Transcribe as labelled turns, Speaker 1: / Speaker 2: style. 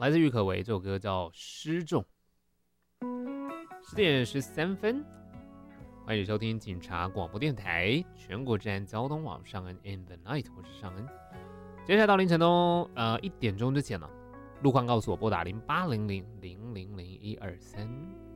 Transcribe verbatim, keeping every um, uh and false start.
Speaker 1: 来自郁可唯，这首歌叫《失重》。十点十三分，欢迎收听警察广播电台全国治安交通网上恩 In the Night， 我是尚恩。接下来到凌晨中，呃一点钟之前呢，路况告诉我拨打零八零零零零零一二三。